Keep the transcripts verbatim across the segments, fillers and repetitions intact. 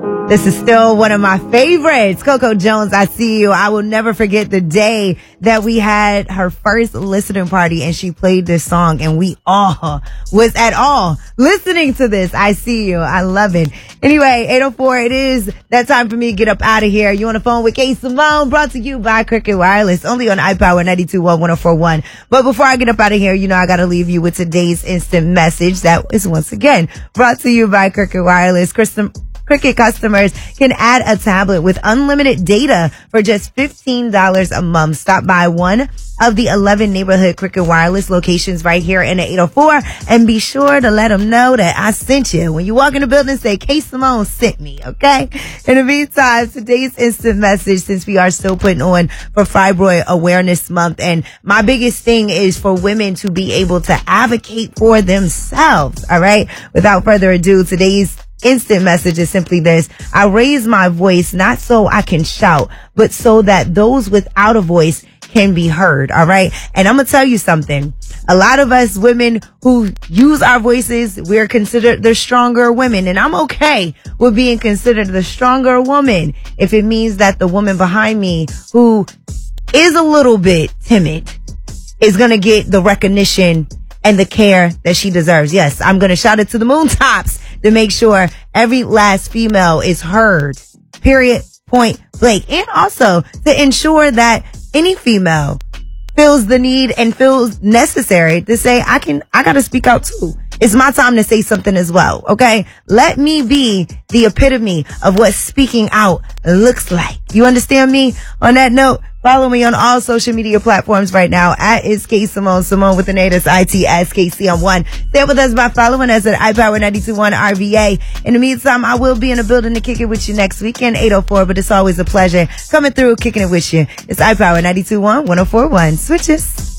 This is still one of my favorites. Coco Jones, I See You. I will never forget the day that we had her first listening party and she played this song and we all was at all listening to this. I See You. I love it. Anyway, eight oh four, it is that time for me to get up out of here. You on the phone with K Simone, brought to you by Cricket Wireless, only on iPower ninety-two point one, one oh four point one. But before I get up out of here, you know I got to leave you with today's instant message that is once again brought to you by Cricket Wireless. Kristen Cricket customers can add a tablet with unlimited data for just fifteen dollars a month. Stop by one of the eleven neighborhood Cricket Wireless locations right here in the eight oh four and be sure to let them know that I sent you. When you walk in the building, say K Simone sent me, okay? In the meantime, today's instant message, since we are still putting on for Fibroid Awareness Month, and my biggest thing is for women to be able to advocate for themselves, all right? Without further ado, today's instant message is simply this. I raise my voice not so I can shout, but so that those without a voice can be heard. All right. And I'm going to tell you something. A lot of us women who use our voices, we're considered the stronger women. And I'm okay with being considered the stronger woman if it means that the woman behind me who is a little bit timid is going to get the recognition and the care that she deserves. Yes, I'm going to shout it to the moontops to make sure every last female is heard. Period. Point blank. And also to ensure that any female feels the need and feels necessary to say, I can, I got to speak out too. It's my time to say something as well. Okay. Let me be the epitome of what speaking out looks like. You understand me? On that note, follow me on all social media platforms right now at is K Simone, Simone with an A, that's I T S K C on one. Stay with us by following us at iPower ninety-two point one R V A. In the meantime, I will be in the building to kick it with you next weekend, eight oh four, but it's always a pleasure coming through, kicking it with you. It's iPower ninety-two point one, one oh four point one. Switches.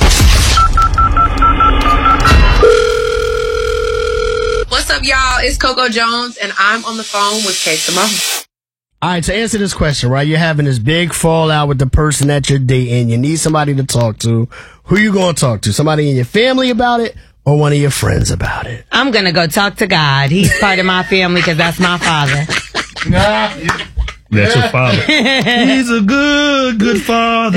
What's up, y'all? It's Coco Jones, and I'm on the phone with K Simone. All right, to answer this question, right, you're having this big fallout with the person that you're dating. You need somebody to talk to. Who you going to talk to? Somebody in your family about it or one of your friends about it? I'm going to go talk to God. He's part of my family because that's my father. Nah, that's your father. He's a good, good father.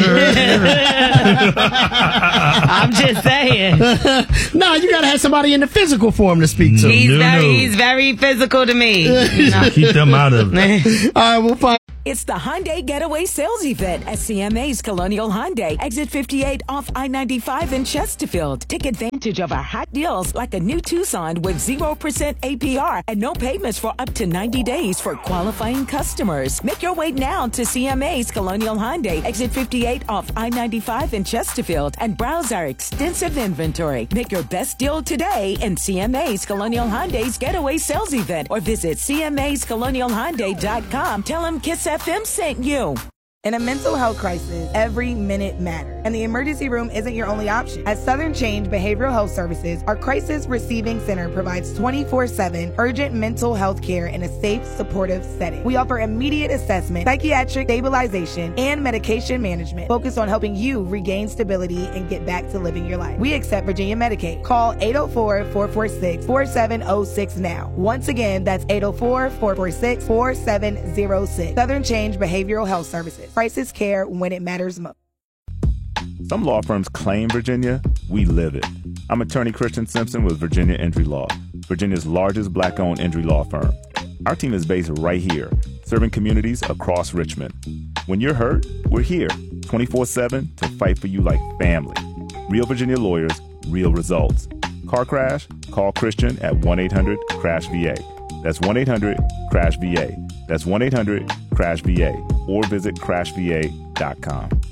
I'm just saying. No, you got to have somebody in the physical form to speak to. He's no, very, no. he's very physical to me. You know? Keep them out of it. All right, we'll find. It's the Hyundai Getaway Sales Event at C M A's Colonial Hyundai. Exit fifty-eight off I ninety-five in Chesterfield. Take advantage of our hot deals like a new Tucson with zero percent A P R and no payments for up to ninety days for qualifying customers. Make your way now to C M A's Colonial Hyundai. Exit fifty-eight off I ninety-five in Chesterfield and browse our extensive inventory. Make your best deal today in C M A's Colonial Hyundai's Getaway Sales Event or visit C M A's colonial hyundai dot com. Tell them Kiss F M sent you. In a mental health crisis, every minute matters, and the emergency room isn't your only option. At Southern Change Behavioral Health Services, our crisis receiving center provides twenty-four seven urgent mental health care in a safe, supportive setting. We offer immediate assessment, psychiatric stabilization, and medication management focused on helping you regain stability and get back to living your life. We accept Virginia Medicaid. Call eight oh four, four four six, four seven oh six now. Once again, that's eight oh four, four four six, four seven oh six. Southern Change Behavioral Health Services. Crisis care when it matters most. Some law firms claim Virginia. We live it. I'm attorney Christian Simpson with Virginia Injury Law, Virginia's largest black-owned injury law firm. Our team is based right here, serving communities across Richmond. When you're hurt, we're here, twenty-four seven, to fight for you like family. Real Virginia lawyers, real results. Car crash? Call Christian at one eight hundred crash V A. That's one eight hundred crash V A. That's one eight hundred crash V A. Or visit crash V A dot com.